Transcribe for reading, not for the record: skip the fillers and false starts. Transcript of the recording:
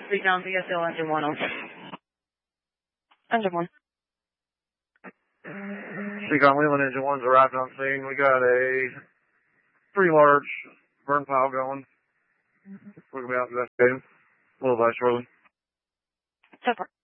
Speak down VSL engine 1 on. Engine 1. Speak on Leland, engine 1's arrived on scene. We got a pretty large burn pile going. We're going to be out investigating. A little by shortly. So far.